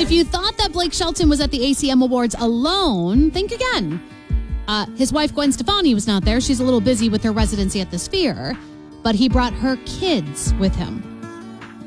if you thought that Blake Shelton was at the ACM Awards alone, think again. His wife, Gwen Stefani, was not there. She's a little busy with her residency at the Sphere, but he brought her kids with him.